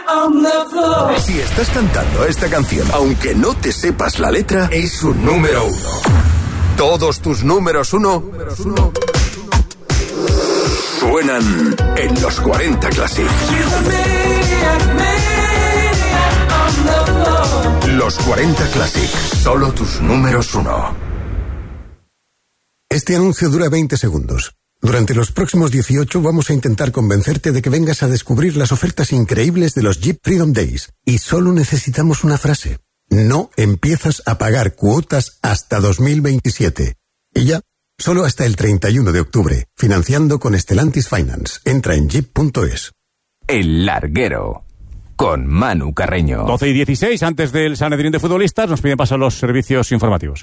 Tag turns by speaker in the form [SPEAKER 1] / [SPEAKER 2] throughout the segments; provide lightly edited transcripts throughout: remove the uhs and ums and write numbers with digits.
[SPEAKER 1] Si estás cantando esta canción, aunque no te sepas la letra, es un número uno. Todos tus números uno suenan en los 40 Classic. Los 40 Classic, solo tus números uno.
[SPEAKER 2] Este anuncio dura 20 segundos. Durante los próximos 18 vamos a intentar convencerte de que vengas a descubrir las ofertas increíbles de los Jeep Freedom Days. Y solo necesitamos una frase. No empiezas a pagar cuotas hasta 2027. Y ya, solo hasta el 31 de octubre. Financiando con Stellantis Finance. Entra en jeep.es.
[SPEAKER 3] El Larguero, con Manu Carreño.
[SPEAKER 4] 12:16, antes del Sanedrín de futbolistas, nos piden pasar los servicios informativos.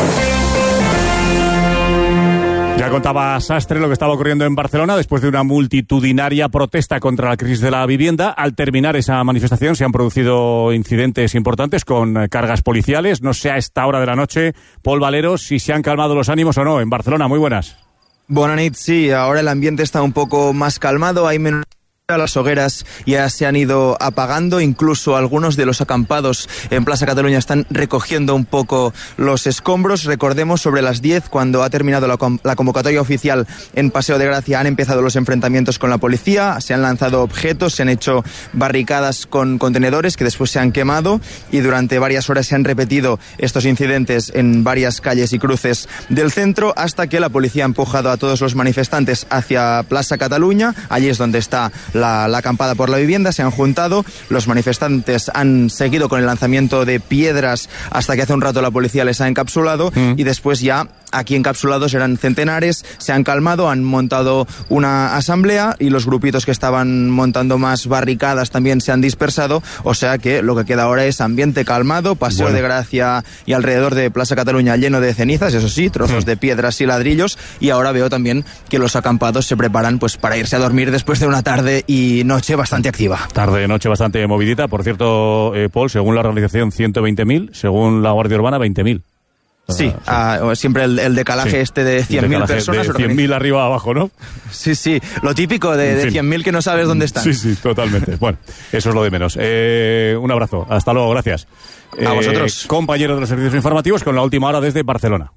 [SPEAKER 4] Ya contaba Sastre lo que estaba ocurriendo en Barcelona después de una multitudinaria protesta contra la crisis de la vivienda. Al terminar esa manifestación se han producido incidentes importantes con cargas policiales. No sé a esta hora de la noche, Pol Valero, si se han calmado los ánimos o no. En Barcelona, muy buenas.
[SPEAKER 5] Buenas noches, sí, ahora el ambiente está un poco más calmado, hay menos... Las hogueras ya se han ido apagando, incluso algunos de los acampados en Plaza Cataluña están recogiendo un poco los escombros. Recordemos, sobre las 10, cuando ha terminado la convocatoria oficial en Paseo de Gracia, han empezado los enfrentamientos con la policía, se han lanzado objetos, se han hecho barricadas con contenedores que después se han quemado, y durante varias horas se han repetido estos incidentes en varias calles y cruces del centro, hasta que la policía ha empujado a todos los manifestantes hacia Plaza Cataluña. Allí es donde está la acampada por la vivienda. Se han juntado, los manifestantes han seguido con el lanzamiento de piedras hasta que hace un rato la policía les ha encapsulado, y después ya aquí encapsulados eran centenares, se han calmado, han montado una asamblea y los grupitos que estaban montando más barricadas también se han dispersado, o sea que lo que queda ahora es ambiente calmado, Paseo de Gracia y alrededor de Plaza Cataluña lleno de cenizas, eso sí, trozos de piedras y ladrillos, y ahora veo también que los acampados se preparan pues para irse a dormir después de una tarde y noche bastante activa.
[SPEAKER 4] Tarde, noche bastante movidita. Por cierto, Paul, según la organización 120.000, según la Guardia Urbana 20.000.
[SPEAKER 5] Sí, siempre el decalaje sí, de 100.000 personas.
[SPEAKER 4] De 100.000 arriba abajo, ¿no?
[SPEAKER 5] Sí, sí, lo típico de 100.000 que no sabes dónde están.
[SPEAKER 4] Sí, sí, totalmente. Bueno, eso es lo de menos. Un abrazo, hasta luego, gracias.
[SPEAKER 5] A vosotros.
[SPEAKER 4] Compañero de los servicios informativos con la última hora desde Barcelona.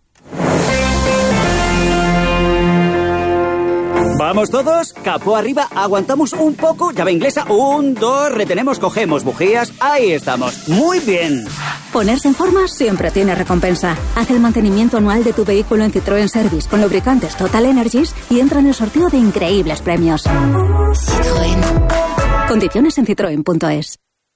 [SPEAKER 6] ¿Vamos todos? Capó arriba, aguantamos un poco, llave inglesa, 1, 2, retenemos, cogemos bujías, ahí estamos, muy bien.
[SPEAKER 7] Ponerse en forma siempre tiene recompensa. Haz el mantenimiento anual de tu vehículo en Citroën Service con lubricantes Total Energies y entra en el sorteo de increíbles premios. Citroën. Condiciones en citroen.es.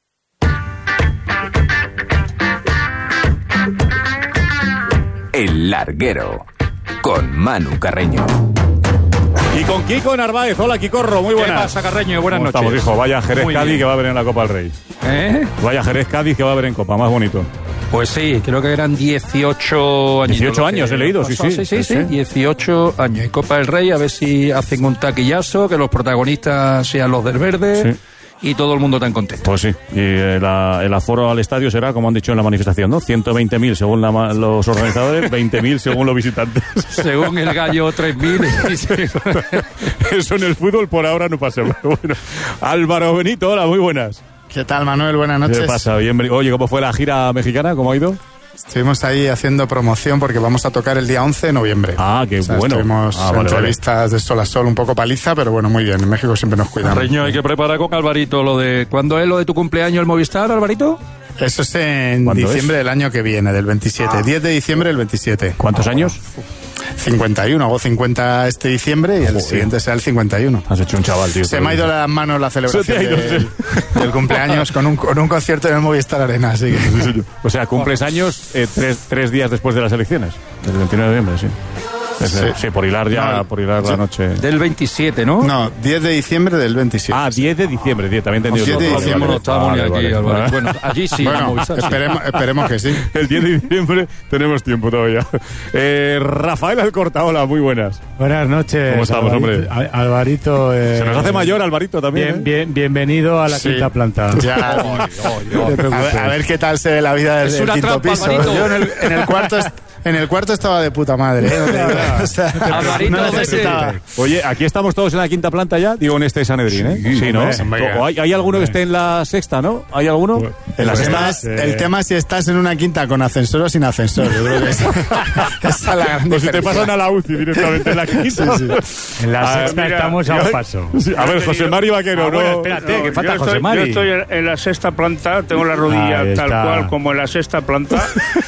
[SPEAKER 3] El Larguero, con Manu Carreño.
[SPEAKER 4] Y con Kiko Narváez. Hola, Kikorro, muy buenas.
[SPEAKER 8] ¿Qué pasa, Carreño? Buenas noches.
[SPEAKER 4] Estamos, hijo. Vaya Jerez Cádiz que va a haber en la Copa del Rey. Vaya Jerez Cádiz que va a haber en Copa, más bonito.
[SPEAKER 8] Pues sí, creo que eran 18 años.
[SPEAKER 4] 18 años he leído, sí.
[SPEAKER 8] 18 años. En Copa del Rey, a ver si hacen un taquillazo, que los protagonistas sean los del verde. Sí. Y todo el mundo tan contento.
[SPEAKER 4] Pues sí, y el aforo al estadio será, como han dicho en la manifestación, ¿no? 120.000 según los organizadores, 20.000 según los visitantes.
[SPEAKER 8] Según el gallo, 3.000.
[SPEAKER 4] Eso en el fútbol por ahora no pasa. Bueno, Álvaro Benito, hola, muy buenas.
[SPEAKER 9] ¿Qué tal, Manuel? Buenas noches.
[SPEAKER 4] ¿Qué pasa? Bienvenido. Oye, ¿cómo fue la gira mexicana? ¿Cómo ha ido?
[SPEAKER 9] Estuvimos ahí haciendo promoción porque vamos a tocar el día 11 de noviembre.
[SPEAKER 4] Ah, qué bueno.
[SPEAKER 9] Estuvimos entrevistas de sol a sol, un poco paliza, pero bueno, muy bien. En México siempre nos cuidamos.
[SPEAKER 8] Reño, hay que preparar con Alvarito lo de... ¿Cuándo es lo de tu cumpleaños, el Movistar, Alvarito?
[SPEAKER 9] Eso es en diciembre del año que viene, del 27. 10 de diciembre del 27.
[SPEAKER 4] ¿Cuántos años?
[SPEAKER 9] 51, hago 50 este diciembre y el siguiente será el 51.
[SPEAKER 4] Has hecho un chaval, tío.
[SPEAKER 9] Se me ha ido las manos la celebración del cumpleaños con un concierto en el Movistar Arena, así que...
[SPEAKER 4] O sea, cumples años tres días después de las elecciones, el 29 de noviembre, sí. Sí, por hilar ya, por hilar la noche.
[SPEAKER 8] Del 27, ¿no?
[SPEAKER 9] No, 10 de diciembre del 27.
[SPEAKER 4] Ah, 10 de diciembre, también entendido.
[SPEAKER 9] 10 de diciembre.
[SPEAKER 8] No estábamos ni aquí, Álvaro. Bueno, allí sí.
[SPEAKER 9] Bueno, esperemos que sí.
[SPEAKER 4] El 10 de diciembre tenemos tiempo todavía. Rafael Alcorta, hola, muy buenas.
[SPEAKER 10] Buenas noches.
[SPEAKER 4] ¿Cómo estamos, hombre?
[SPEAKER 10] Alvarito.
[SPEAKER 4] Se nos hace mayor, Alvarito, también.
[SPEAKER 10] Bienvenido a la quinta planta.
[SPEAKER 9] Ya. A ver qué tal se ve la vida desde el quinto piso.
[SPEAKER 8] Alvarito.
[SPEAKER 9] Yo en el cuarto... En el cuarto estaba de puta madre. O sea,
[SPEAKER 8] Alvarito,
[SPEAKER 9] necesitaba.
[SPEAKER 4] Oye, aquí estamos todos en la quinta planta ya, digo en este Sanedrín, ¿eh? Sí, ¿no? ¿Hay alguno que esté en la sexta, no? ¿Hay alguno? En la sexta.
[SPEAKER 9] El tema es si estás en una quinta con ascensor o sin ascensor. Yo creo que esa es la gran
[SPEAKER 4] Pues si te
[SPEAKER 9] diferencia.
[SPEAKER 4] pasan a la UCI directamente en la quinta.
[SPEAKER 10] En la sexta
[SPEAKER 11] mira,
[SPEAKER 10] estamos a un paso.
[SPEAKER 4] Sí, a ver, José Mari Vaquero,
[SPEAKER 10] bueno,
[SPEAKER 4] ¿no?
[SPEAKER 10] espérate, que falta
[SPEAKER 11] yo
[SPEAKER 10] José
[SPEAKER 11] estoy,
[SPEAKER 10] Mari.
[SPEAKER 11] Yo estoy en la sexta planta, tengo la rodilla
[SPEAKER 10] Ahí
[SPEAKER 11] tal
[SPEAKER 10] está.
[SPEAKER 11] cual como en la sexta planta.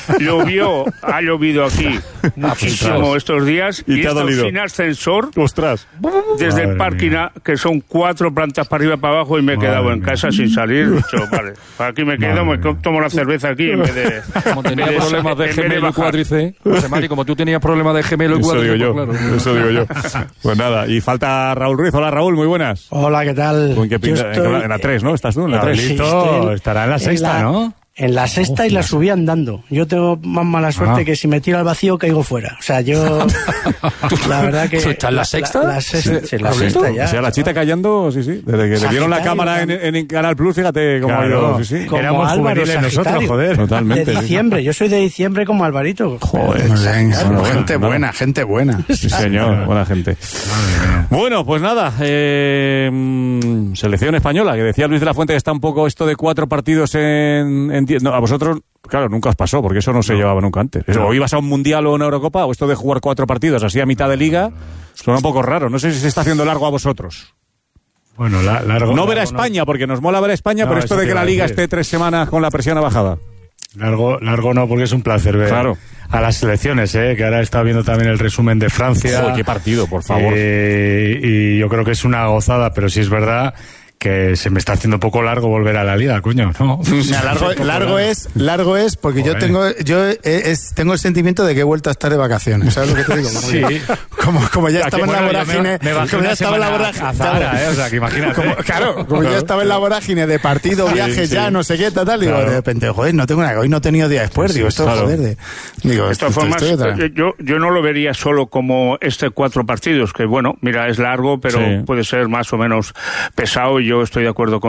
[SPEAKER 11] Ha llovido aquí muchísimo estos días
[SPEAKER 4] Y
[SPEAKER 11] y,
[SPEAKER 4] te ha
[SPEAKER 11] he estado
[SPEAKER 4] dolido.
[SPEAKER 11] sin ascensor
[SPEAKER 4] Ostras.
[SPEAKER 11] desde el
[SPEAKER 10] Madre
[SPEAKER 11] parking,
[SPEAKER 10] mía.
[SPEAKER 11] que son 4 plantas para arriba y para abajo, y me he
[SPEAKER 10] Madre
[SPEAKER 11] quedado en
[SPEAKER 10] mía.
[SPEAKER 11] casa sin salir. He dicho, vale, aquí me quedo,
[SPEAKER 10] Madre
[SPEAKER 11] me tomo la cerveza aquí en vez de...
[SPEAKER 8] Como tenía
[SPEAKER 11] en vez de-
[SPEAKER 8] problemas de
[SPEAKER 11] en vez de
[SPEAKER 8] gemelo y
[SPEAKER 11] bajar.
[SPEAKER 8] cuádrice, José Mari, como tú tenías problemas de gemelo y
[SPEAKER 4] Eso
[SPEAKER 8] cuádrice,
[SPEAKER 4] digo yo,
[SPEAKER 8] pues claro.
[SPEAKER 4] eso digo yo. Pues nada, y falta Raúl Ruiz. Hola, Raúl, muy buenas.
[SPEAKER 12] Hola, ¿qué tal?
[SPEAKER 4] ¿Con qué pinta? En la 3, ¿no? ¿Estás tú en la 3?
[SPEAKER 10] Raulito estará en la sexta, ¿no?
[SPEAKER 12] En la sexta y la subí andando. Yo tengo más mala suerte que si me tiro al vacío caigo fuera. O sea, yo... la verdad que...
[SPEAKER 8] ¿Tú estás en la sexta?
[SPEAKER 12] La sexta, sí, la
[SPEAKER 8] ¿Raulito?
[SPEAKER 12] sexta ya.
[SPEAKER 4] O sea, la chita callando, sí. Desde que le dieron la
[SPEAKER 12] Sagitario,
[SPEAKER 4] cámara en Canal Plus, fíjate cómo ha
[SPEAKER 10] Claro.
[SPEAKER 4] ido. Sí.
[SPEAKER 12] Como
[SPEAKER 10] Éramos
[SPEAKER 12] Álvaro
[SPEAKER 10] juveniles nosotros,
[SPEAKER 12] Sagitario.
[SPEAKER 10] joder.
[SPEAKER 4] Totalmente.
[SPEAKER 12] De diciembre. Yo soy de diciembre como Alvarito.
[SPEAKER 4] Joder.
[SPEAKER 9] Muy bien,
[SPEAKER 4] Bueno,
[SPEAKER 9] gente
[SPEAKER 4] bueno,
[SPEAKER 9] buena, gente buena.
[SPEAKER 4] Sí, señor, buena gente. Bueno, pues nada, selección española, que decía Luis de la Fuente que está un poco esto de 4 partidos en 10. No, a vosotros, claro, nunca os pasó, porque eso no se llevaba nunca antes. O ibas a un Mundial o una Eurocopa, o esto de jugar 4 partidos así a mitad de liga, suena un poco raro. No sé si se está haciendo largo a vosotros.
[SPEAKER 10] Bueno, largo.
[SPEAKER 4] No ver a
[SPEAKER 10] largo
[SPEAKER 4] España, porque nos mola ver a España,
[SPEAKER 10] No,
[SPEAKER 4] pero esto
[SPEAKER 10] eso
[SPEAKER 4] de
[SPEAKER 10] te
[SPEAKER 4] que
[SPEAKER 10] iba
[SPEAKER 4] la
[SPEAKER 10] a
[SPEAKER 4] liga
[SPEAKER 10] decir.
[SPEAKER 4] esté 3 semanas con la presión bajada.
[SPEAKER 10] Largo no, porque es un placer ver
[SPEAKER 4] Claro.
[SPEAKER 10] a las selecciones, que ahora he estado viendo también el resumen de Francia.
[SPEAKER 4] Joder, qué partido, por favor.
[SPEAKER 10] Y yo creo que es una gozada, pero sí es verdad que se me está haciendo un poco largo volver a la liga, coño, ¿no?
[SPEAKER 9] Mira, largo es porque yo
[SPEAKER 10] Joder.
[SPEAKER 9] tengo el sentimiento de que he vuelto a estar de vacaciones, ¿sabes lo que te digo?
[SPEAKER 10] Sí.
[SPEAKER 9] Como ya estaba en la
[SPEAKER 10] Bueno, yo
[SPEAKER 9] vorágine,
[SPEAKER 10] me bajé
[SPEAKER 9] como ya
[SPEAKER 10] una
[SPEAKER 9] estaba en la
[SPEAKER 10] semana
[SPEAKER 9] vorágine,
[SPEAKER 10] a Zara, o sea, que imagínate.
[SPEAKER 9] como ya estaba en la vorágine de partido, viajes
[SPEAKER 4] sí.
[SPEAKER 9] ya, no sé qué, tal, digo,
[SPEAKER 10] Claro.
[SPEAKER 9] de repente, joder, no tengo nada, hoy no he tenido día después, digo, esto
[SPEAKER 4] claro.
[SPEAKER 9] joder, digo,
[SPEAKER 11] De todas formas, yo no lo vería solo como 4 partidos, que bueno, mira, es largo, pero
[SPEAKER 4] Sí.
[SPEAKER 11] puede ser más o menos pesado, y yo estoy de acuerdo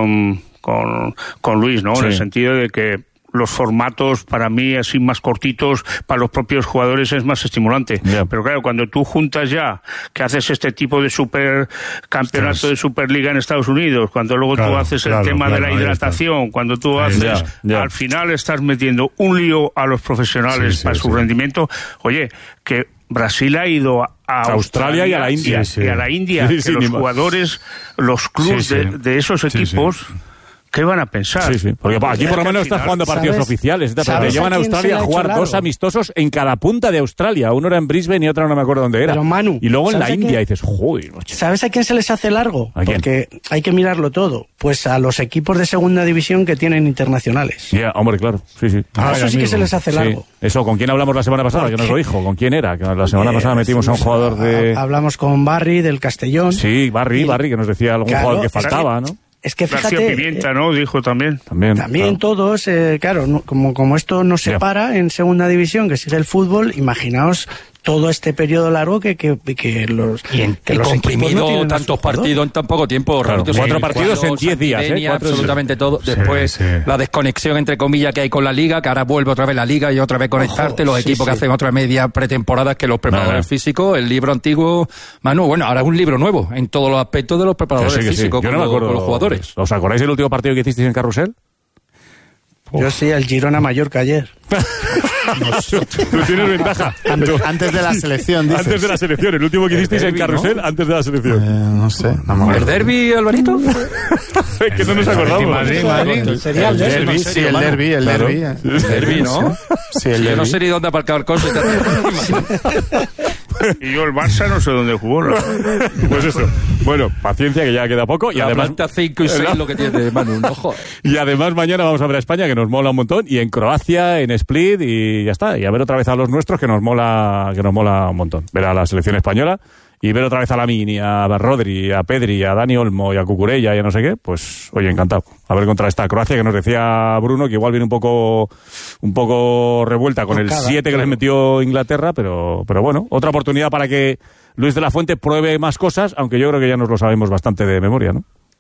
[SPEAKER 11] con Luis, ¿no?
[SPEAKER 4] Sí.
[SPEAKER 11] En el sentido de que los formatos, para mí, así más cortitos, para los propios jugadores es más estimulante.
[SPEAKER 4] Ya.
[SPEAKER 11] Pero claro, cuando tú juntas ya, que haces este tipo de supercampeonato
[SPEAKER 10] Ostras.
[SPEAKER 11] de Superliga en Estados Unidos, cuando luego tú
[SPEAKER 10] Claro,
[SPEAKER 11] haces el
[SPEAKER 10] claro,
[SPEAKER 11] tema de
[SPEAKER 10] claro,
[SPEAKER 11] la
[SPEAKER 10] ahí está.
[SPEAKER 11] hidratación, cuando tú
[SPEAKER 10] Ahí
[SPEAKER 11] haces,
[SPEAKER 10] está.
[SPEAKER 4] Ya.
[SPEAKER 11] al final estás metiendo un lío a los profesionales
[SPEAKER 10] Sí,
[SPEAKER 11] para
[SPEAKER 10] sí,
[SPEAKER 11] su
[SPEAKER 10] sí.
[SPEAKER 11] rendimiento. Oye, que Brasil ha ido a
[SPEAKER 4] Australia y a la India.
[SPEAKER 11] y a la India,
[SPEAKER 4] Sí,
[SPEAKER 11] que
[SPEAKER 4] sí,
[SPEAKER 11] los
[SPEAKER 4] ni más.
[SPEAKER 11] jugadores, los clubes
[SPEAKER 10] Sí, sí.
[SPEAKER 11] de esos
[SPEAKER 10] Sí, sí.
[SPEAKER 11] equipos, ¿qué van a pensar?
[SPEAKER 4] Sí. Porque aquí por lo menos estás jugando partidos
[SPEAKER 12] ¿sabes?
[SPEAKER 4] oficiales. Pero te
[SPEAKER 12] ¿Sabes
[SPEAKER 4] llevan
[SPEAKER 12] a
[SPEAKER 4] a
[SPEAKER 12] quién se
[SPEAKER 4] Australia
[SPEAKER 12] le
[SPEAKER 4] a
[SPEAKER 12] ha
[SPEAKER 4] jugar
[SPEAKER 12] hecho
[SPEAKER 4] 2
[SPEAKER 12] largo?
[SPEAKER 4] amistosos en cada punta de Australia. Uno era en Brisbane y otro no me acuerdo dónde era.
[SPEAKER 12] Pero, Manu,
[SPEAKER 4] y luego en la
[SPEAKER 12] ¿sabes a
[SPEAKER 4] India
[SPEAKER 12] quién?
[SPEAKER 4] dices, joder, macho.
[SPEAKER 12] ¿Sabes a quién se les hace largo?
[SPEAKER 4] ¿A quién?
[SPEAKER 12] Porque hay que mirarlo todo. Pues a los equipos de segunda división que tienen internacionales.
[SPEAKER 4] Ya, hombre, claro. Sí.
[SPEAKER 12] A eso sí que se les hace largo.
[SPEAKER 4] Sí. Eso, ¿con quién hablamos la semana pasada? Que nos lo dijo. ¿Con quién era? Que la semana pasada metimos a un jugador de...
[SPEAKER 12] Hablamos con Barry del Castellón.
[SPEAKER 4] Sí, Barry, que nos decía algún
[SPEAKER 12] Claro,
[SPEAKER 4] jugador que
[SPEAKER 12] es que-
[SPEAKER 4] faltaba, ¿no?
[SPEAKER 12] Es que
[SPEAKER 11] García
[SPEAKER 12] fíjate,
[SPEAKER 11] Pimienta, ¿no? Dijo también.
[SPEAKER 4] También.
[SPEAKER 12] también
[SPEAKER 4] claro.
[SPEAKER 12] todos, claro, como esto no se
[SPEAKER 4] Ya.
[SPEAKER 12] para en segunda división, que sigue el fútbol, imaginaos todo este periodo largo que los
[SPEAKER 8] Y
[SPEAKER 12] que los equipos no
[SPEAKER 8] comprimido
[SPEAKER 12] tienen a
[SPEAKER 8] tantos
[SPEAKER 12] sus jugadores.
[SPEAKER 8] partidos en tan poco tiempo.
[SPEAKER 4] Claro,
[SPEAKER 8] Raúl,
[SPEAKER 4] 4
[SPEAKER 8] sí,
[SPEAKER 4] partidos en
[SPEAKER 8] cuando
[SPEAKER 4] 10 días,
[SPEAKER 8] Santidenia,
[SPEAKER 4] 4,
[SPEAKER 8] absolutamente todo.
[SPEAKER 10] Sí,
[SPEAKER 8] Después
[SPEAKER 10] sí.
[SPEAKER 8] la desconexión, entre comillas, que hay con la Liga, que ahora vuelve otra vez la Liga y otra vez conectarte, los
[SPEAKER 12] sí,
[SPEAKER 8] equipos que
[SPEAKER 12] sí.
[SPEAKER 8] hacen otra media pretemporada que los preparadores
[SPEAKER 4] Nada.
[SPEAKER 8] físicos, el libro antiguo, Manu, bueno, ahora es un libro nuevo en todos los aspectos de los
[SPEAKER 4] Que
[SPEAKER 8] preparadores
[SPEAKER 4] sí, que sí.
[SPEAKER 8] físicos
[SPEAKER 4] Yo
[SPEAKER 8] con,
[SPEAKER 4] no me acuerdo.
[SPEAKER 8] con los jugadores.
[SPEAKER 4] ¿Os acordáis del último partido que hicisteis en Carrusel?
[SPEAKER 12] Yo sí, el Girona Mallorca ayer.
[SPEAKER 4] Tú tienes ventaja.
[SPEAKER 9] Antes de la selección, dices.
[SPEAKER 4] Antes de la selección, el último que hicisteis en
[SPEAKER 8] derbi,
[SPEAKER 4] Carrusel,
[SPEAKER 8] ¿no?
[SPEAKER 4] antes de la selección.
[SPEAKER 9] No sé, no me
[SPEAKER 8] ¿El
[SPEAKER 9] acuerdo.
[SPEAKER 8] derbi, Alvarito?
[SPEAKER 4] Es que no nos acordamos.
[SPEAKER 10] Madrid.
[SPEAKER 12] Sería el derbi.
[SPEAKER 9] Sí, el derbi, el
[SPEAKER 4] Claro.
[SPEAKER 9] derbi.
[SPEAKER 8] El derbi, ¿no?
[SPEAKER 9] Sí, el
[SPEAKER 8] Yo no
[SPEAKER 9] derbi.
[SPEAKER 8] sé ni dónde aparcar el coche.
[SPEAKER 11] Y yo el Barça no sé dónde jugó. ¿No?
[SPEAKER 4] Pues eso. Bueno, paciencia que ya queda poco. Y
[SPEAKER 8] La
[SPEAKER 4] además,
[SPEAKER 8] planta 5 y 6 lo que tiene Manu, no joder.
[SPEAKER 4] y además mañana vamos a ver a España, que nos mola un montón. Y en Croacia, en Split, y ya está. Y a ver otra vez a los nuestros, que nos mola un montón. Ver a la selección española y ver otra vez a Lamine, a Rodri, a Pedri, a Dani Olmo y a Cucurella y a no sé qué, pues oye, encantado. A ver contra esta Croacia, que nos decía Bruno que igual viene un poco revuelta con el
[SPEAKER 12] Tocada,
[SPEAKER 4] 7 que les metió Inglaterra, pero bueno, otra oportunidad para que Luis de la Fuente pruebe más cosas, aunque yo creo que ya nos lo sabemos bastante de memoria, ¿no?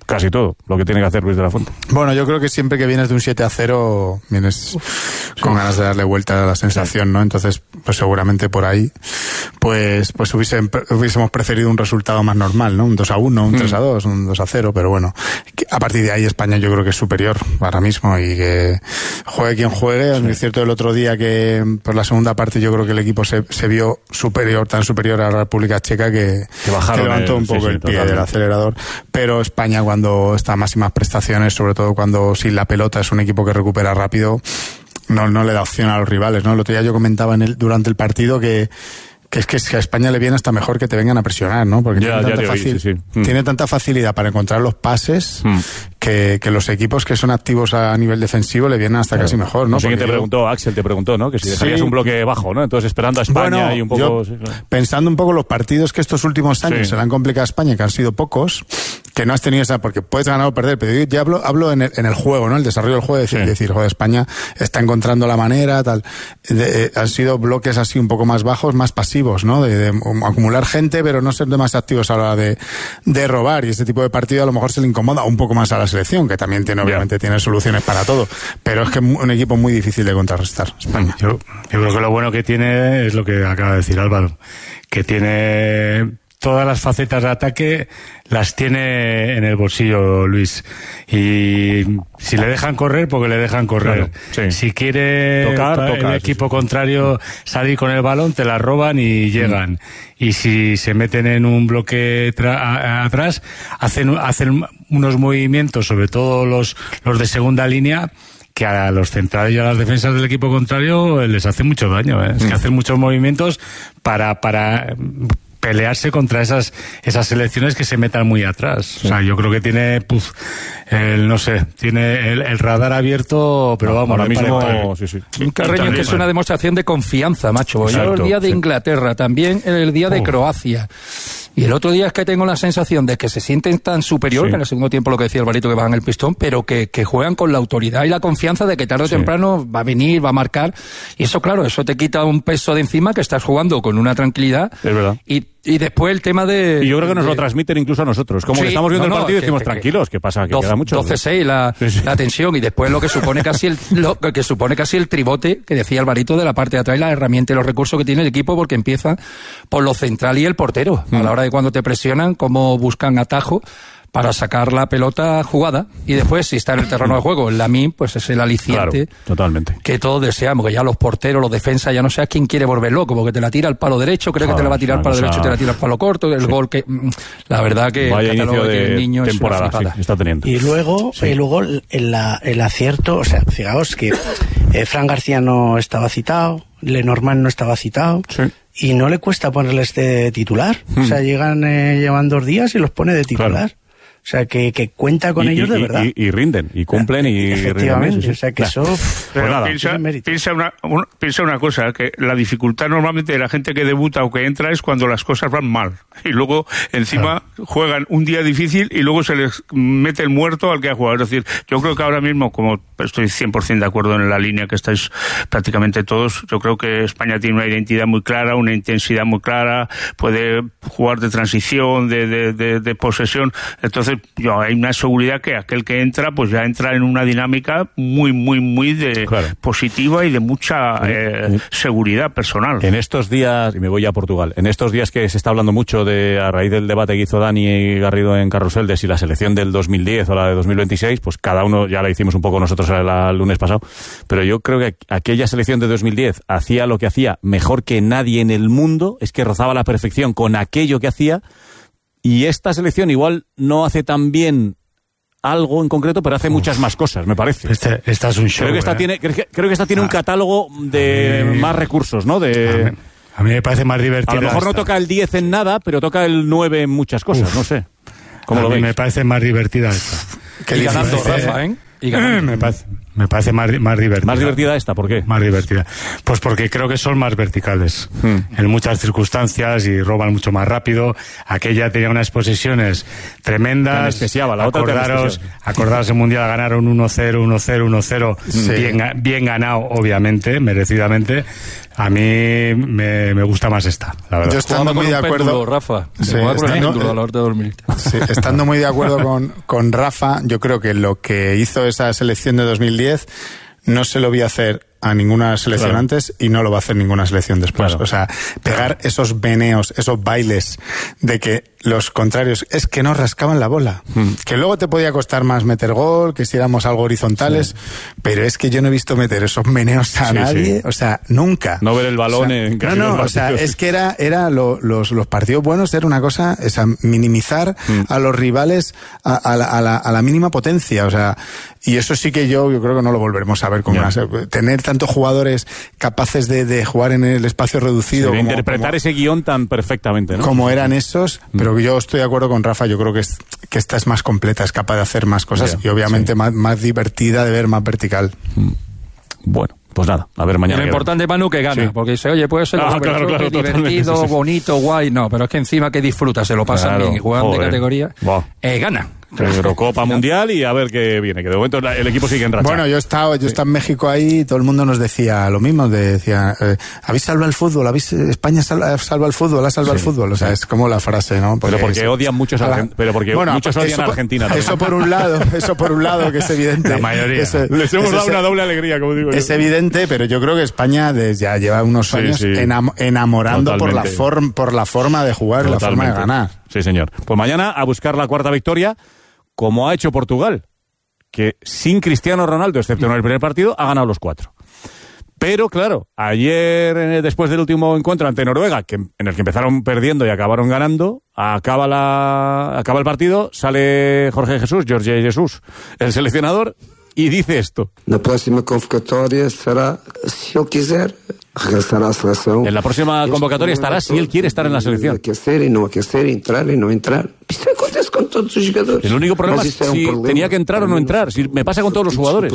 [SPEAKER 4] casi todo lo que tiene que hacer Luis de la Fuente.
[SPEAKER 9] Bueno, yo creo que siempre que vienes de un 7-0 vienes con ganas de darle vuelta a la sensación, ¿no? Entonces, pues seguramente por ahí pues hubiésemos preferido un resultado más normal, ¿no? Un 2-1, un 3-2, un 2-0, pero bueno, a partir de ahí España yo creo que es superior ahora mismo y que juegue quien juegue. Es cierto el otro día que por la segunda parte yo creo que el equipo se vio tan superior a la República Checa que levantó un poco el pie del acelerador, pero España cuando está a máximas prestaciones, sobre todo cuando sin la pelota, es un equipo que recupera rápido, no le da opción a los rivales, ¿no? El otro día yo comentaba durante el partido que es que a España le viene hasta mejor que te vengan a presionar, ¿no? Porque tiene tanta facilidad para encontrar los pases que los equipos que son activos a nivel defensivo le vienen hasta casi mejor, ¿no?
[SPEAKER 4] No sé quién te preguntó, Axel te preguntó, ¿no? Que si dejarías un bloque bajo, ¿no? Entonces esperando a España y un poco...
[SPEAKER 9] Pensando un poco los partidos que estos últimos años se le han complicado a España, que han sido pocos, que no has tenido esa... Porque puedes ganar o perder, pero yo ya hablo en el juego, ¿no? El desarrollo del juego, decir, joder, España está encontrando la manera, tal... han sido bloques así un poco más bajos, más pasivos, ¿no? De acumular gente, pero no ser demasiado activos a la hora de robar, y ese tipo de partido a lo mejor se le incomoda un poco más a la selección, que también obviamente tiene soluciones para todo, pero es que es un equipo muy difícil de contrarrestar, España.
[SPEAKER 10] Yo creo que lo bueno que tiene es lo que acaba de decir Álvaro, que tiene todas las facetas de ataque, las tiene en el bolsillo Luis, y si le dejan correr, porque le dejan correr. Claro, si quiere tocar, el equipo contrario salir con el balón, te la roban y llegan. Y si se meten en un bloque atrás, hacen unos movimientos, sobre todo los de segunda línea, que a los centrales y a las defensas del equipo contrario les hace mucho daño, ¿eh? Es que hacen muchos movimientos para pelearse contra esas selecciones que se metan muy atrás. O sea, yo creo que tiene tiene el radar abierto, pero vamos, ahora mismo
[SPEAKER 8] un Carreño que es una demostración de confianza, macho. Yo el día de Inglaterra, también el día de Croacia. Y el otro día es que tengo la sensación de que se sienten tan superior, que en el segundo tiempo lo que decía Alvarito, que bajan el pistón, pero que juegan con la autoridad y la confianza de que tarde o temprano va a venir, va a marcar. Y eso, claro, eso te quita un peso de encima, que estás jugando con una tranquilidad.
[SPEAKER 4] Es verdad.
[SPEAKER 8] Y después el tema de...
[SPEAKER 4] Y yo creo que nos lo transmiten incluso a nosotros. Como que estamos viendo el partido y decimos, tranquilos, ¿qué pasa? Que queda mucho.
[SPEAKER 8] 12-6 la tensión, y después lo que supone casi el tribote que decía Alvarito de la parte de atrás, y la herramienta y los recursos que tiene el equipo, porque empieza por lo central y el portero. A la hora de cuando te presionan, cómo buscan atajo para sacar la pelota jugada, y después, si está en el terreno de juego, el Lamine, pues es el aliciente,
[SPEAKER 4] claro, totalmente,
[SPEAKER 8] que todos deseamos, que ya los porteros, los defensas, ya no sé a quién quiere volver loco, porque te la tira al palo derecho, cree que te la va a tirar al palo derecho y te la tira al palo corto, el gol que... La verdad que
[SPEAKER 4] vaya
[SPEAKER 8] el
[SPEAKER 4] inicio de
[SPEAKER 8] niño
[SPEAKER 4] temporada
[SPEAKER 8] es una
[SPEAKER 4] está teniendo.
[SPEAKER 12] Y luego el acierto, o sea, fijaos que Fran García no estaba citado, Lenormand no estaba citado, y no le cuesta ponerles de titular. O sea, llevan 2 días y los pone de titular. Claro. O sea, que cuenta con ellos de verdad.
[SPEAKER 4] Y rinden, y cumplen, y
[SPEAKER 12] efectivamente, rinden. O sea, que eso...
[SPEAKER 11] Pero nada, piensa una cosa, que la dificultad normalmente de la gente que debuta o que entra es cuando las cosas van mal. Y luego, encima, juegan un día difícil y luego se les mete el muerto al que ha jugado. Es decir, yo creo que ahora mismo, como estoy 100% de acuerdo en la línea que estáis prácticamente todos, yo creo que España tiene una identidad muy clara, una intensidad muy clara, puede jugar de transición, de posesión. Entonces, hay una seguridad que aquel que entra, pues ya entra en una dinámica muy positiva y de mucha seguridad personal.
[SPEAKER 4] En estos días, y me voy a Portugal, en estos días que se está hablando mucho a raíz del debate que hizo Dani Garrido en Carrusel, de si la selección del 2010 o la de 2026, pues cada uno, ya la hicimos un poco nosotros el lunes pasado, pero yo creo que aquella selección de 2010 hacía lo que hacía mejor que nadie en el mundo, es que rozaba la perfección con aquello que hacía. Y esta selección igual no hace tan bien algo en concreto, pero hace muchas más cosas, me parece.
[SPEAKER 10] Esta es un show.
[SPEAKER 4] Creo que esta tiene un catálogo de más recursos, ¿no?
[SPEAKER 10] A mí me parece más divertida.
[SPEAKER 4] A lo mejor no toca el 10 en nada, pero toca el 9 en muchas cosas, no sé. ¿Cómo lo veis?
[SPEAKER 10] Me parece más divertida esta.
[SPEAKER 8] Y ganando Rafa, y ganando.
[SPEAKER 10] Me parece más divertida.
[SPEAKER 4] ¿Más divertida esta? ¿Por qué?
[SPEAKER 10] Más divertida. Pues porque creo que son más verticales en muchas circunstancias y roban mucho más rápido. Aquella tenía unas posesiones tremendas.
[SPEAKER 4] Te anestesiaba, la otra te anestesiaba.
[SPEAKER 10] Acordaros el Mundial, ganaron 1-0, 1-0, 1-0. Sí. Bien ganado, obviamente, merecidamente. A mí me gusta más esta, la verdad.
[SPEAKER 9] Yo estando muy de acuerdo,
[SPEAKER 8] Rafa.
[SPEAKER 9] Sí, estando muy de acuerdo con Rafa, yo creo que lo que hizo esa selección de 2010 no se lo vi hacer a ninguna selección antes y no lo va a hacer ninguna selección después. O sea, pegar esos veneos, esos bailes de que los contrarios es que no rascaban la bola. Que luego te podía costar más meter gol, que si éramos algo horizontales, pero es que yo no he visto meter esos meneos a nadie, o sea, nunca.
[SPEAKER 4] No ver el balón en casi los partidos.
[SPEAKER 9] O sea, es que era los partidos buenos era una cosa, esa minimizar a los rivales a la mínima potencia, o sea, y eso sí que yo creo que no lo volveremos a ver con tener tantos jugadores capaces de jugar en el espacio reducido.
[SPEAKER 4] De interpretar ese guión tan perfectamente, ¿no?
[SPEAKER 9] Como eran esos, pero yo estoy de acuerdo con Rafa, yo creo que esta es más completa, es capaz de hacer más cosas y obviamente más divertida de ver, más vertical.
[SPEAKER 4] Bueno, pues nada, a ver mañana.
[SPEAKER 8] Y lo importante, Manu, que gana, porque dice, oye, puede ser divertido, bonito, guay, no, pero es que encima que disfruta, se lo pasan bien y juegan de categoría, gana.
[SPEAKER 4] Eurocopa Mundial y a ver qué viene, que de momento el equipo sigue en racha.
[SPEAKER 9] Bueno, yo he estado en México ahí y todo el mundo nos decía lo mismo, decía, habéis salvado el fútbol, España salva el fútbol, ha salvado el fútbol, o sea, es como la frase, ¿no?
[SPEAKER 4] Pero porque odian muchos muchos odian a Argentina.
[SPEAKER 9] Eso por un lado, que es evidente.
[SPEAKER 4] La mayoría. Les hemos dado una doble alegría, como digo.
[SPEAKER 9] Es evidente, pero yo creo que España ya lleva unos años enamorando por la forma de jugar y la forma de ganar.
[SPEAKER 4] Sí, señor. Pues mañana a buscar la cuarta victoria, como ha hecho Portugal, que sin Cristiano Ronaldo, excepto en el primer partido, ha ganado los 4. Pero claro, ayer, después del último encuentro ante Noruega, en el que empezaron perdiendo y acabaron ganando, acaba el partido, sale Jorge Jesús, el seleccionador, y dice esto.
[SPEAKER 13] La próxima convocatoria será, si él quiser, regresará a la selección.
[SPEAKER 4] En la próxima convocatoria estará si él quiere estar en la selección.
[SPEAKER 13] Aquecer y no aquecer, entrar y no entrar. Eso acontece con todos los jugadores.
[SPEAKER 4] El único problema es si tenía que entrar o no entrar. Si me pasa con todos los jugadores.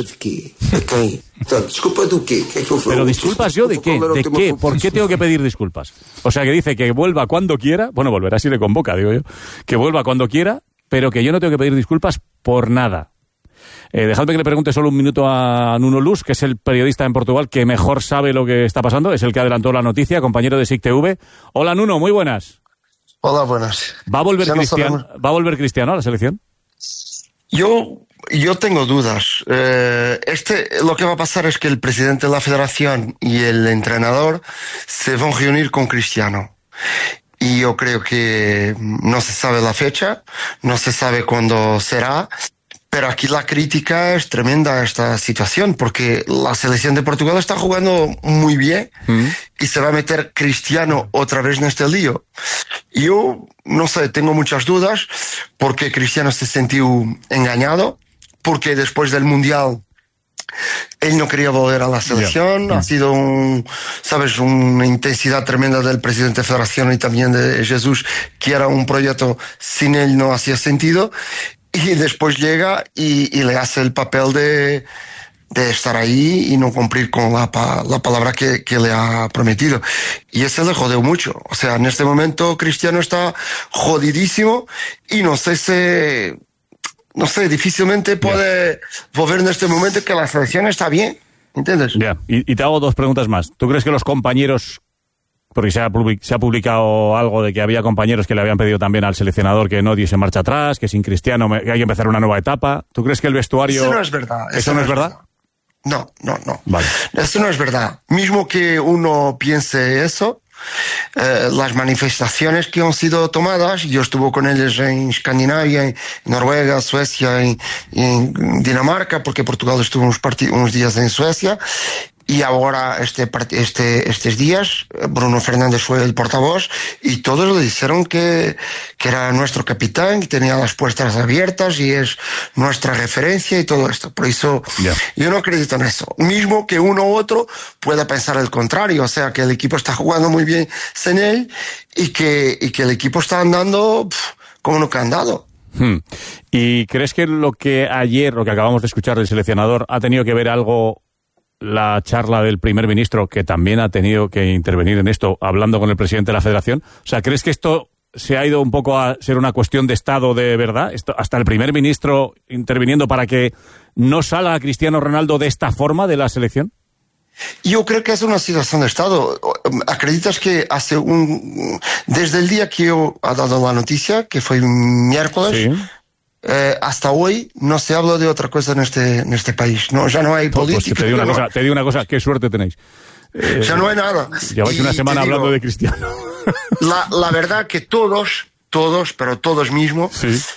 [SPEAKER 13] ¿Disculpa de qué?
[SPEAKER 4] Pero disculpas yo de qué? ¿De qué? ¿Por qué tengo que pedir disculpas? O sea, que dice que vuelva cuando quiera. Bueno, volverá si le convoca, digo yo. Que vuelva cuando quiera, pero que yo no tengo que pedir disculpas por nada. Dejadme que le pregunte solo un minuto a Nuno Luz, que es el periodista en Portugal que mejor sabe lo que está pasando, es el que adelantó la noticia, compañero de SIC TV. Hola Nuno, muy buenas.
[SPEAKER 14] Hola, buenas.
[SPEAKER 4] ¿Va a volver Cristiano a la selección?
[SPEAKER 14] Yo tengo dudas. Lo que va a pasar es que el presidente de la federación y el entrenador se van a reunir con Cristiano. Y yo creo que no se sabe la fecha, no se sabe cuándo será. Pero aquí la crítica es tremenda a esta situación, porque la selección de Portugal está jugando muy bien y se va a meter Cristiano otra vez en este lío. Yo, no sé, tengo muchas dudas, porque Cristiano se sintió engañado, porque después del Mundial él no quería volver a la selección. Ha sido una intensidad tremenda del presidente de Federación y también de Jesús, que era un proyecto sin él no hacía sentido. Y después llega y le hace el papel de estar ahí y no cumplir con la palabra que le ha prometido. Y ese le jodió mucho. O sea, en este momento Cristiano está jodidísimo y no sé, difícilmente puede volver en este momento, que la selección está bien, ¿entiendes?
[SPEAKER 4] Ya, y te hago dos preguntas más. ¿Tú crees que los compañeros, porque se ha publicado algo de que había compañeros que le habían pedido también al seleccionador que no diese marcha atrás, que sin Cristiano que hay que empezar una nueva etapa? ¿Tú crees que el vestuario...
[SPEAKER 14] Eso no es verdad.
[SPEAKER 4] ¿Eso no es verdad?
[SPEAKER 14] No.
[SPEAKER 4] Vale.
[SPEAKER 14] Eso no es verdad. Mismo que uno piense eso, las manifestaciones que han sido tomadas, yo estuve con ellos en Escandinavia, en Noruega, Suecia y en Dinamarca, porque Portugal estuvo unos días en Suecia. Y ahora, estos días, Bruno Fernández fue el portavoz y todos le dijeron que era nuestro capitán, que tenía las puertas abiertas y es nuestra referencia y todo esto. Por eso, yo no acredito en eso. Mismo que uno u otro pueda pensar el contrario, o sea, que el equipo está jugando muy bien sin él y que el equipo está andando como nunca ha andado.
[SPEAKER 4] ¿Y crees que lo que acabamos de escuchar del seleccionador, ha tenido que ver algo la charla del primer ministro, que también ha tenido que intervenir en esto, hablando con el presidente de la Federación? O sea, ¿crees que esto se ha ido un poco a ser una cuestión de Estado de verdad? Hasta el primer ministro interviniendo para que no salga Cristiano Ronaldo de esta forma de la selección.
[SPEAKER 14] Yo creo que es una situación de Estado. ¿Acreditas que desde el día que yo ha dado la noticia, que fue miércoles, hasta hoy no se habla de otra cosa en este país? No, ya no hay política.
[SPEAKER 4] Pues te digo una cosa, qué suerte tenéis.
[SPEAKER 14] Ya no hay nada.
[SPEAKER 4] Lleváis una semana hablando de Cristiano.
[SPEAKER 14] La verdad que todos mismos,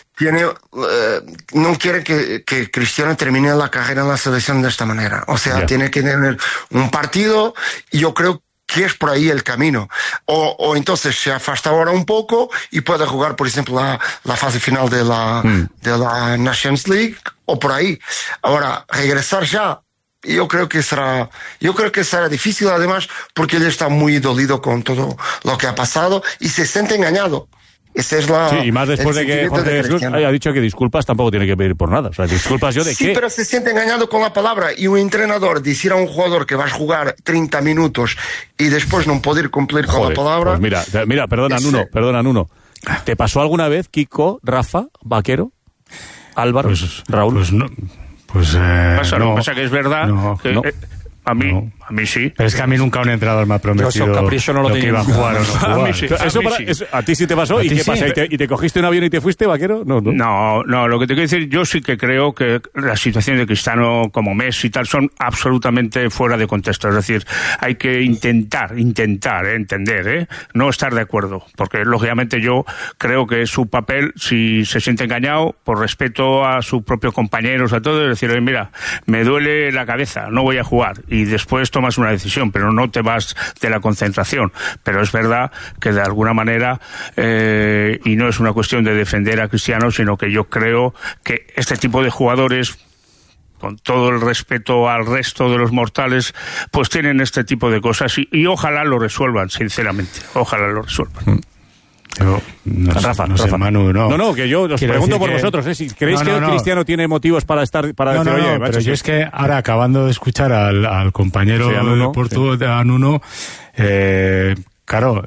[SPEAKER 14] no quieren que Cristiano termine la carrera en la selección de esta manera. O sea, tiene que tener un partido, y yo creo que es por ahí el camino. O entonces se afasta ahora un poco y puede jugar, por ejemplo, la fase final de la Nations League, o por ahí. Ahora, regresar ya, yo creo que será difícil, además, porque él está muy dolido con todo lo que ha pasado y se siente engañado. Esa es
[SPEAKER 4] y más después de que Jorge Jesús haya dicho que disculpas tampoco tiene que pedir por nada. O sea, disculpas yo de qué.
[SPEAKER 14] Sí, pero se siente engañado con la palabra, y un entrenador decir a un jugador que vas a jugar 30 minutos y después no poder cumplir con la palabra.
[SPEAKER 4] Pues mira, perdona, Nuno. ¿Te pasó alguna vez, Kiko, Rafa, Vaquero, Álvaro, Raúl?
[SPEAKER 11] Pues no. Pasa que es verdad que a mí sí.
[SPEAKER 10] Pero es que a mí nunca un entrenador me ha prometido
[SPEAKER 8] lo
[SPEAKER 10] que iba a jugar o no jugaba.
[SPEAKER 4] A ti sí te pasó. ¿Y qué pasa? ¿Y te cogiste un avión y te fuiste, Vaquero? No,
[SPEAKER 11] lo que te quiero decir, yo sí que creo que las situaciones de Cristiano como Messi y tal son absolutamente fuera de contexto. Es decir, hay que intentar entender, no estar de acuerdo, porque lógicamente yo creo que su papel, si se siente engañado, por respeto a sus propios compañeros, a todos, es decir, oye, mira, me duele la cabeza, no voy a jugar, y después tomas una decisión, pero no te vas de la concentración. Pero es verdad que de alguna manera, y no es una cuestión de defender a Cristiano, sino que yo creo que este tipo de jugadores, con todo el respeto al resto de los mortales, pues tienen este tipo de cosas, y ojalá lo resuelvan, sinceramente, ojalá lo resuelvan.
[SPEAKER 4] Rafa.
[SPEAKER 10] Manu,
[SPEAKER 4] no, que yo os pregunto por vosotros, si creéis que Cristiano tiene motivos para decir, oye, macho,
[SPEAKER 10] pero yo es que ahora, acabando de escuchar al compañero de Porto, a Nuno, claro,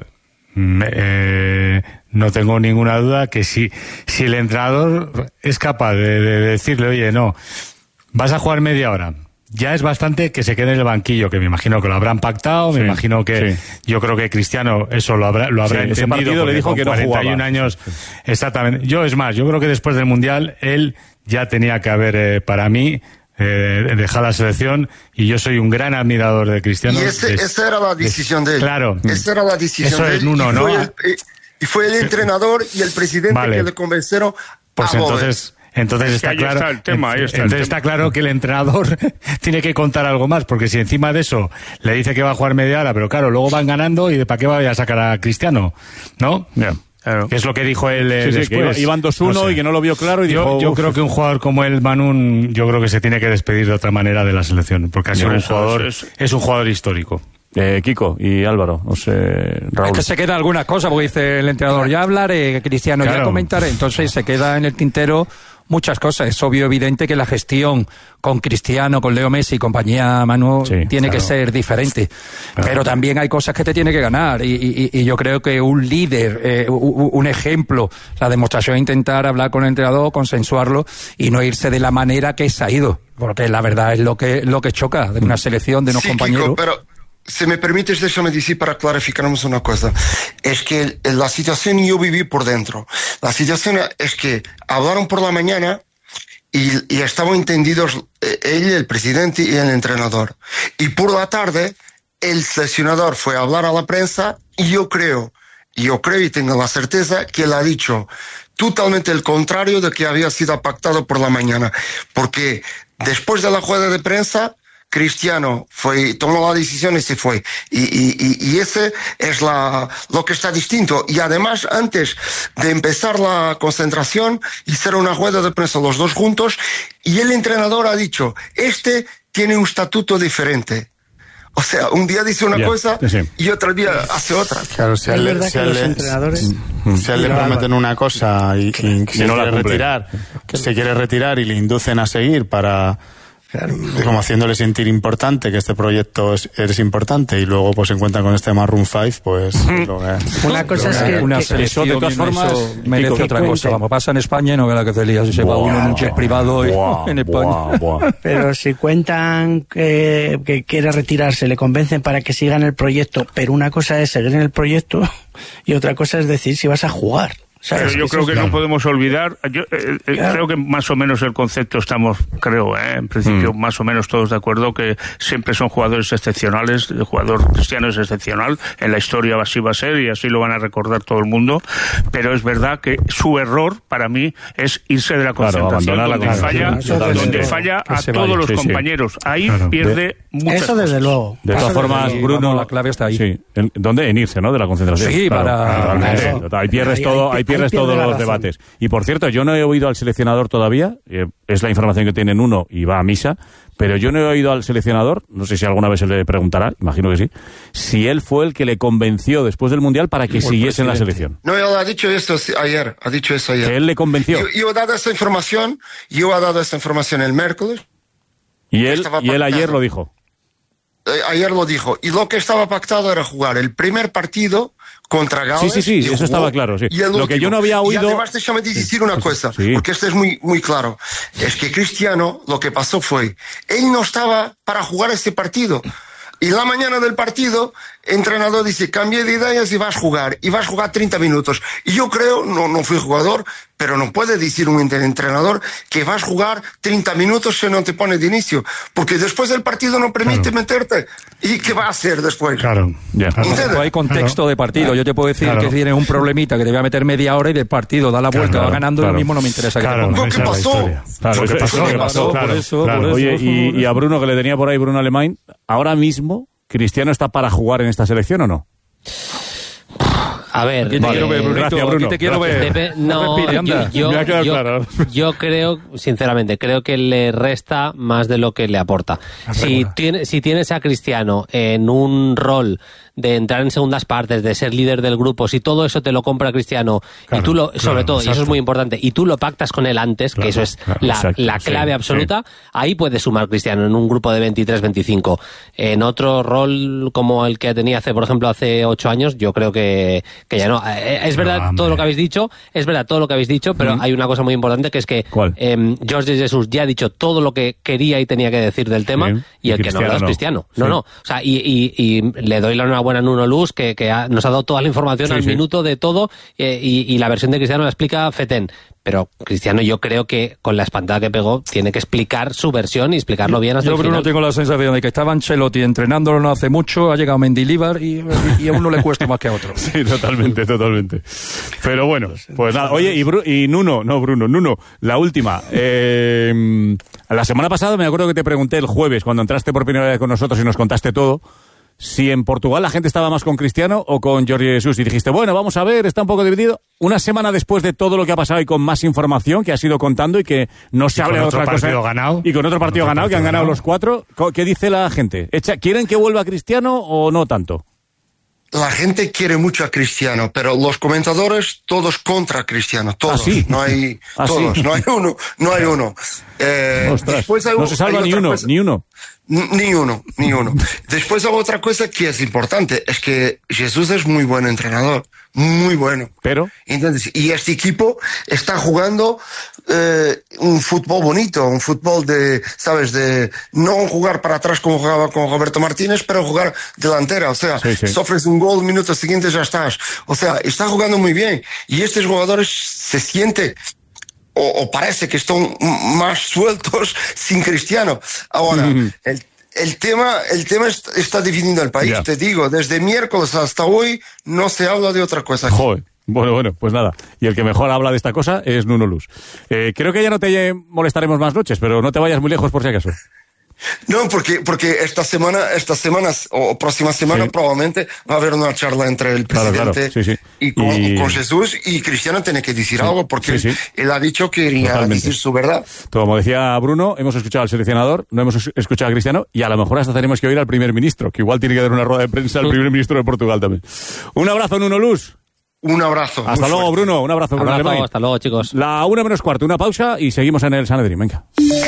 [SPEAKER 10] no tengo ninguna duda que si el entrenador es capaz de decirle, oye, no, vas a jugar media hora, ya es bastante que se quede en el banquillo, que me imagino que lo habrán pactado, me imagino que yo creo que Cristiano eso lo habrá entendido.
[SPEAKER 4] Ese partido le dijo que no jugaba.
[SPEAKER 10] 41 años, exactamente. Yo creo que después del Mundial él ya tenía que haber, para mí, dejado la selección, y yo soy un gran admirador de Cristiano.
[SPEAKER 14] Y esa era la decisión de él.
[SPEAKER 10] Claro.
[SPEAKER 14] Esa era la decisión
[SPEAKER 10] eso
[SPEAKER 14] de él.
[SPEAKER 10] Es Nuno, ¿no?
[SPEAKER 14] Y fue el entrenador y el presidente que le convencieron.
[SPEAKER 10] Pues entonces está claro. Está claro que el entrenador tiene que contar algo más, porque si encima de eso le dice que va a jugar media hora, pero claro, luego van ganando, y ¿para qué vaya a sacar a Cristiano? ¿No? Claro. Que es lo que dijo él después.
[SPEAKER 4] Que iban 2-1 y que no lo vio claro, y
[SPEAKER 10] yo creo que un jugador como el Manu, yo creo que se tiene que despedir de otra manera de la selección, porque ha sido es un jugador histórico.
[SPEAKER 4] Kiko y Álvaro, no sé, Raúl.
[SPEAKER 8] Es que se quedan algunas cosas, porque dice el entrenador, ya hablaré, Cristiano, ya comentaré, entonces se queda en el tintero muchas cosas. Es obvio, evidente que la gestión con Cristiano, con Leo Messi y compañía, Manu, tiene que ser diferente. Pero también hay cosas que te tiene que ganar, y yo creo que un líder, un ejemplo, la demostración, intentar hablar con el entrenador, consensuarlo y no irse de la manera que se ha ido, porque la verdad es lo que choca de una selección, de unos compañeros.
[SPEAKER 14] Kiko, pero si me permites, déjame decir para clarificarnos una cosa. Es que la situación yo viví por dentro. La situación es que hablaron por la mañana y estaban entendidos él, el presidente y el entrenador. Y por la tarde el seleccionador fue a hablar a la prensa, y yo creo y tengo la certeza que él ha dicho totalmente el contrario de que había sido pactado por la mañana. Porque después de la rueda de prensa, Cristiano tomó la decisión y se fue. Y ese es lo que está distinto. Y además, antes de empezar la concentración, hicieron una rueda de prensa los dos juntos, y el entrenador ha dicho, tiene un estatuto diferente. O sea, un día dice una cosa y otro día hace otra.
[SPEAKER 9] Claro, si a él le prometen una cosa y se no la retirar, se quiere retirar y le inducen a seguir para... Claro. Como haciéndole sentir importante, que este proyecto es importante, y luego pues se encuentran con este Maroon 5, pues...
[SPEAKER 12] Una cosa es que...
[SPEAKER 8] Una selección, de todas formas, merece otra cosa. Vamos, pasa en España y no ve la que se lía. Si se va uno en un jet privado en España.
[SPEAKER 12] Pero si cuentan que quiere retirarse, le convencen para que siga en el proyecto, pero una cosa es seguir en el proyecto y otra cosa es decir si vas a jugar.
[SPEAKER 11] Pero yo creo que no podemos olvidar, creo que más o menos el concepto estamos, en principio más o menos todos de acuerdo que siempre son jugadores excepcionales, el jugador Cristiano es excepcional, en la historia así va a ser y así lo van a recordar todo el mundo, pero es verdad que su error para mí es irse de la concentración, donde falla a todos los compañeros, ahí pierde muchas
[SPEAKER 12] cosas. Desde luego.
[SPEAKER 4] De todas formas, Bruno,
[SPEAKER 8] la clave está ahí.
[SPEAKER 4] Sí. ¿Dónde? En irse, ¿no? De la concentración.
[SPEAKER 8] Sí,
[SPEAKER 4] ahí pierdes todo, todos los debates. Y por cierto, yo no he oído al seleccionador todavía, es la información que tienen uno y va a misa, pero yo no he oído al seleccionador, no sé si alguna vez se le preguntará, imagino que sí, si él fue el que le convenció después del Mundial para que siguiese en la selección.
[SPEAKER 14] No, él ha dicho eso ayer, Que
[SPEAKER 4] él le convenció.
[SPEAKER 14] Yo he dado esa información el miércoles.
[SPEAKER 4] Y él ayer lo dijo.
[SPEAKER 14] Ayer lo dijo. Y lo que estaba pactado era jugar el primer partido contra Gales.
[SPEAKER 4] Sí, eso estaba claro, sí. Lo que yo no había oído...
[SPEAKER 14] Y además déjame decir una cosa, porque esto es muy, muy claro. Es que Cristiano, lo que pasó fue, él no estaba para jugar este partido. Y la mañana del partido, el entrenador dice, cambie de ideas y vas a jugar. Y vas a jugar 30 minutos. Y yo creo, no fui jugador, pero no puede decir un entrenador que vas a jugar 30 minutos si no te pone de inicio. Porque después del partido no permite meterte. ¿Y qué va a hacer después?
[SPEAKER 8] Claro, ya. Hay contexto de partido. Yo te puedo decir que tiene un problemita que te voy a meter media hora y del partido da la vuelta, va ganando y lo mismo no me interesa que te ponga.
[SPEAKER 14] ¿Qué pasó?
[SPEAKER 8] ¿Qué pasó? Por eso.
[SPEAKER 4] Oye, y a Bruno, que le tenía por ahí, Bruno Alemán, ahora mismo, ¿Cristiano está para jugar en esta selección o no?
[SPEAKER 15] A ver,
[SPEAKER 4] gracias, Bruno.
[SPEAKER 8] Te quiero ver.
[SPEAKER 15] Yo creo, sinceramente, que le resta más de lo que le aporta. Si tienes a Cristiano en un rol de entrar en segundas partes, de ser líder del grupo, si todo eso te lo compra Cristiano, y tú sobre todo, y eso es muy importante, y tú lo pactas con él antes, que eso es la clave absoluta, ahí puedes sumar Cristiano en un grupo de 23-25. En otro rol como el que tenía hace 8 años, yo creo que ya no. Es verdad todo lo que habéis dicho, pero hay una cosa muy importante, que es que Jorge Jesus ya ha dicho todo lo que quería y tenía que decir del tema, y el que no habla es Cristiano. No. O sea, y le doy la enhorabuena a Nuno Luz, que nos ha dado toda la información al minuto de todo, y la versión de Cristiano la explica Feten. Pero Cristiano, yo creo que con la espantada que pegó tiene que explicar su versión y explicarlo bien hasta el final.
[SPEAKER 8] Yo, Bruno, tengo la sensación de que estaba Ancelotti entrenándolo no hace mucho, ha llegado Mendilibar y a uno le cuesta más que a otro.
[SPEAKER 4] Sí, totalmente. Pero bueno, pues nada. Oye, y Nuno, la última. La semana pasada me acuerdo que te pregunté el jueves, cuando entraste por primera vez con nosotros y nos contaste todo, si en Portugal la gente estaba más con Cristiano o con Jorge Jesus, y dijiste, bueno, vamos a ver, está un poco dividido. Una semana después de todo lo que ha pasado y con más información que has ido contando y que no se habla de otra cosa. Y con otro partido ganado, que han ganado los 4, ¿qué dice la gente? ¿Quieren que vuelva Cristiano o no tanto?
[SPEAKER 14] La gente quiere mucho a Cristiano, pero los comentadores todos contra Cristiano, todos.
[SPEAKER 4] ¿Ah, sí?
[SPEAKER 14] No hay todos,
[SPEAKER 4] sí.
[SPEAKER 14] no hay uno.
[SPEAKER 4] Ostras, no se salva ni uno.
[SPEAKER 14] Ni uno. Después hay otra cosa que es importante, es que Jesús es muy buen entrenador, muy bueno.
[SPEAKER 4] Pero,
[SPEAKER 14] ¿entiendes? Y este equipo está jugando un fútbol bonito, un fútbol de no jugar para atrás como jugaba con Roberto Martínez, pero jugar delantera. O sea, sufres un gol, minutos siguientes ya estás. O sea, está jugando muy bien. Y estos jugadores se sienten o parece que están más sueltos sin Cristiano. Ahora, el tema está dividiendo el país, te digo, desde miércoles hasta hoy no se habla de otra cosa.
[SPEAKER 4] Joder. Bueno, pues nada. Y el que mejor habla de esta cosa es Nuno Luz. Creo que ya no te molestaremos más noches, pero no te vayas muy lejos por si acaso.
[SPEAKER 14] No, porque esta semana o próxima semana probablemente va a haber una charla entre el presidente y con Jesús, y Cristiano tiene que decir algo, porque él ha dicho que quería decir su verdad.
[SPEAKER 4] Como decía Bruno, hemos escuchado al seleccionador, no hemos escuchado a Cristiano, y a lo mejor hasta tenemos que oír al primer ministro, que igual tiene que dar una rueda de prensa al primer ministro de Portugal también. Un abrazo, Nuno Luz.
[SPEAKER 14] Un abrazo.
[SPEAKER 4] Hasta luego, Bruno. Un abrazo.
[SPEAKER 15] Hasta luego, chicos.
[SPEAKER 4] La 1:15, una pausa y seguimos en el Sanedrín. Venga.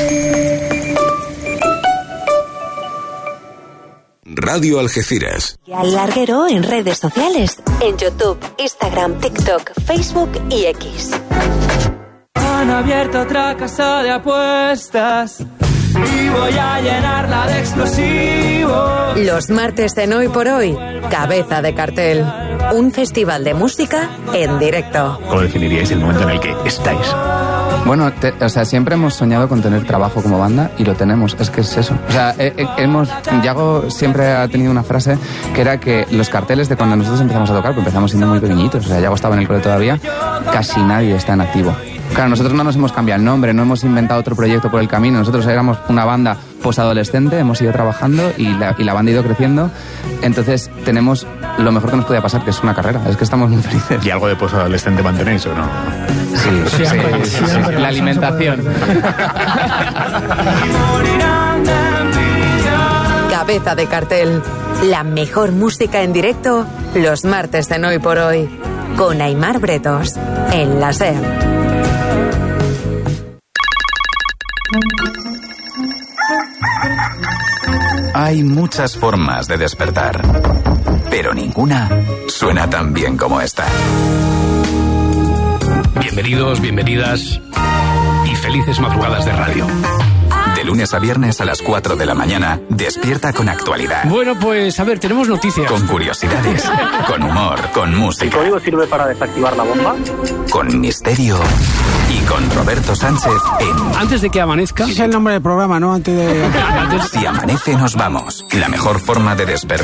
[SPEAKER 1] Radio Algeciras.
[SPEAKER 16] Y al Larguero en redes sociales, en YouTube, Instagram, TikTok, Facebook y X.
[SPEAKER 17] Han abierto otra casa de apuestas y voy a llenarla de explosivos.
[SPEAKER 16] Los martes de Hoy por Hoy, Cabeza de Cartel. Un festival de música en directo.
[SPEAKER 18] ¿Cómo definiríais el momento en el que estáis?
[SPEAKER 19] Bueno, siempre hemos soñado con tener trabajo como banda y lo tenemos, es que es eso. O sea, Yago siempre ha tenido una frase que era que los carteles de cuando nosotros empezamos a tocar, pues empezamos siendo muy pequeñitos, o sea, Yago estaba en el cole todavía, casi nadie está en activo. Claro, nosotros no nos hemos cambiado el nombre, no hemos inventado otro proyecto por el camino, nosotros éramos una banda posadolescente, hemos ido trabajando y la banda ha ido creciendo, entonces tenemos lo mejor que nos podía pasar, que es una carrera, es que estamos muy felices.
[SPEAKER 18] ¿Y algo de posadolescente mantenéis o no?
[SPEAKER 19] Sí. La alimentación.
[SPEAKER 16] Cabeza de Cartel, la mejor música en directo, los martes de Hoy por Hoy, con Aimar Bretos, en la SER.
[SPEAKER 3] Hay muchas formas de despertar, pero ninguna suena tan bien como esta.
[SPEAKER 18] Bienvenidos, bienvenidas y felices madrugadas de radio.
[SPEAKER 3] De lunes a viernes a las 4 de la mañana, despierta con actualidad.
[SPEAKER 20] Bueno, pues a ver, tenemos noticias.
[SPEAKER 3] Con curiosidades, con humor, con música.
[SPEAKER 21] ¿El código sirve para desactivar la bomba?
[SPEAKER 3] Con misterio y con Roberto Sánchez en...
[SPEAKER 20] Antes de que amanezca...
[SPEAKER 22] Ese es el nombre del programa, ¿no? Antes de...
[SPEAKER 3] Si amanece nos vamos. La mejor forma de despertar